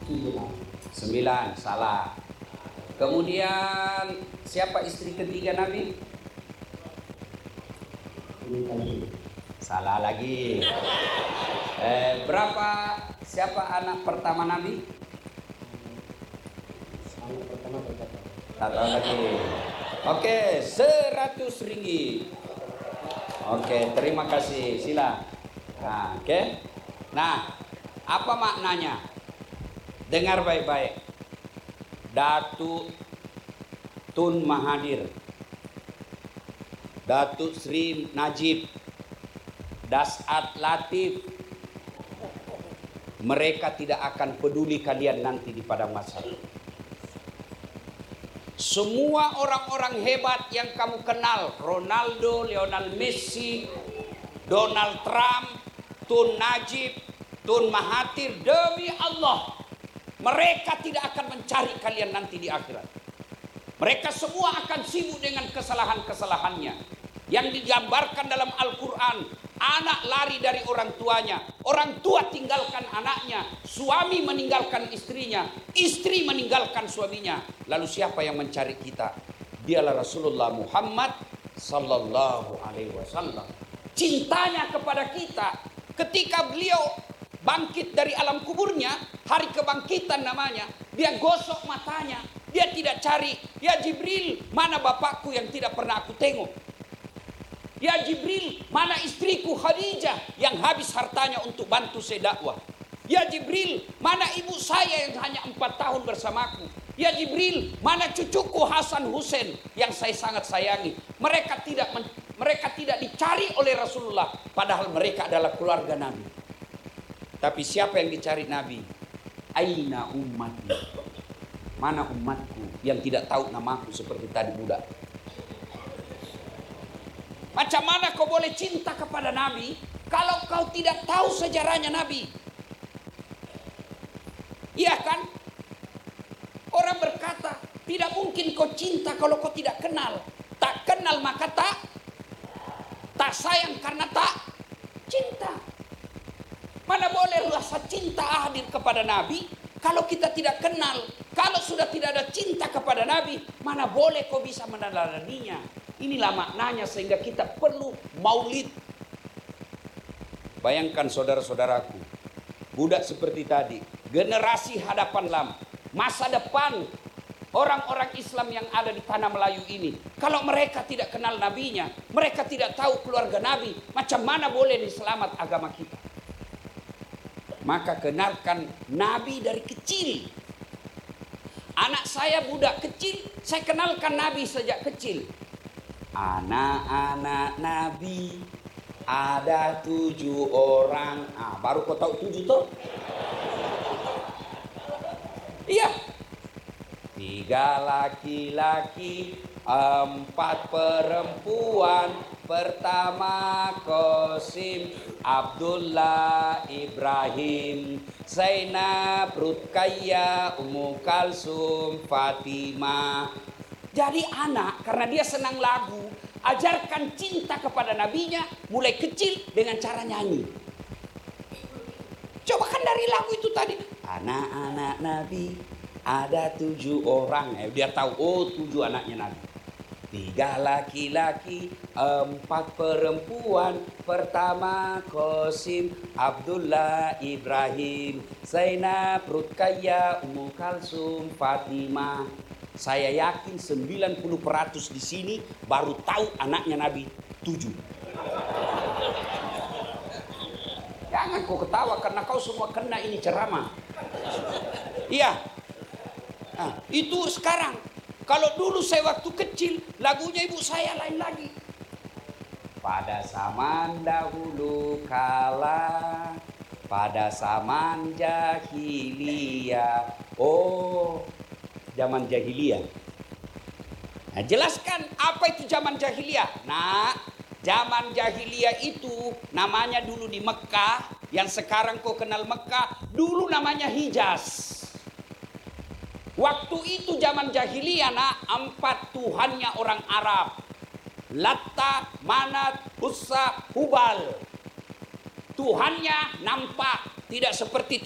9, salah. Kemudian siapa istri ketiga Nabi? Salah lagi. Siapa anak pertama Nabi? Anak pertama berkata. Tak tahu lagi. Oke, 100 ringgit. Oke, terima kasih. Sila. Nah, oke. Nah, apa maknanya? Dengar baik-baik. Datuk Tun Mahathir, Datuk Sri Najib, Dasat Latif, mereka tidak akan peduli kalian nanti di padang mahsyar. Semua orang-orang hebat yang kamu kenal, Ronaldo, Lionel Messi, Donald Trump, Tun Najib, Tun Mahathir, demi Allah, mereka tidak akan mencari kalian nanti di akhirat. Mereka semua akan sibuk dengan kesalahan-kesalahannya yang digambarkan dalam Al-Quran. Anak lari dari orang tuanya, orang tua tinggalkan anaknya, suami meninggalkan istrinya, istri meninggalkan suaminya. Lalu siapa yang mencari kita? Dialah Rasulullah Muhammad sallallahu alaihi wasallam. Cintanya kepada kita ketika beliau bangkit dari alam kuburnya, hari kebangkitan namanya, dia gosok matanya, dia tidak cari, ya Jibril, mana bapakku yang tidak pernah aku tengok? Ya Jibril, mana istriku Khadijah yang habis hartanya untuk bantu saya dakwah? Ya Jibril, mana ibu saya yang hanya 4 tahun bersamaku? Ya Jibril, mana cucuku Hasan Hussein yang saya sangat sayangi? Mereka tidak dicari oleh Rasulullah, padahal mereka adalah keluarga Nabi. Tapi siapa yang dicari Nabi? Aina ummati? Mana umatku yang tidak tahu namaku seperti tadi budak? Macam mana kau boleh cinta kepada Nabi kalau kau tidak tahu sejarahnya Nabi? Iya kan? Orang berkata, tidak mungkin kau cinta kalau kau tidak kenal. Tak kenal maka tak sayang karena tak cinta. Mana boleh rasa cinta hadir kepada Nabi kalau kita tidak kenal? Kalau sudah tidak ada cinta kepada Nabi, mana boleh kau bisa meneladaninya? Inilah maknanya sehingga kita perlu maulid. Bayangkan saudara-saudaraku, budak seperti tadi, generasi hadapan lama, masa depan orang-orang Islam yang ada di tanah Melayu ini. Kalau mereka tidak kenal nabinya, mereka tidak tahu keluarga Nabi, macam mana boleh diselamat agama kita? Maka kenalkan Nabi dari kecil. Anak saya budak kecil, saya kenalkan Nabi sejak kecil. Anak-anak Nabi ada 7 orang. Baru kau tahu 7 tuh? Iya. 3 laki-laki, 4 perempuan. Pertama Qasim, Abdullah, Ibrahim, Zainab, Ruqayyah, Ummu Kalsum, Fatimah. Jadi anak, karena dia senang lagu, ajarkan cinta kepada nabinya mulai kecil dengan cara nyanyi. Coba kan dari lagu itu tadi, anak-anak Nabi ada 7 orang. Dia tahu, oh 7 anaknya Nabi. 3 laki-laki, 4 perempuan. Pertama Qasim, Abdullah, Ibrahim, Zainab, Ruqayyah, Ummu Kalsum, Fatimah. Saya yakin 90% di sini baru tahu anaknya Nabi 7. Jangan kau ketawa karena kau semua kena ini ceramah. Iya. Nah, itu sekarang. Kalau dulu saya waktu kecil, lagunya ibu saya lain lagi. Pada zaman dahulu kala, pada zaman jahiliyah. Oh, zaman jahiliyah. Nah, jelaskan apa itu zaman jahiliyah. Nah, zaman jahiliyah itu namanya dulu di Mekah, yang sekarang kau kenal Mekah, dulu namanya Hijaz. Waktu itu zaman jahiliyah, 4 tuhannya orang Arab. Latta, Manat, Uzza, Hubal. Tuhannya nampak, tidak seperti